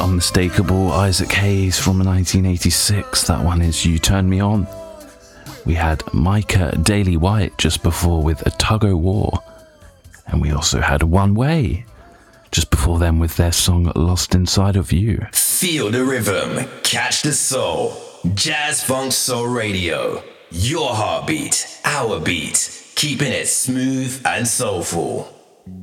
unmistakable Isaac Hayes from 1986. That one is You Turn Me On. We had Micah Daly White just before with A Tug O' War. And we also had One Way just before them with their song Lost Inside of You. Feel the rhythm, catch the soul. Jazz Funk Soul Radio. Your heartbeat, our beat. Keeping it smooth and soulful.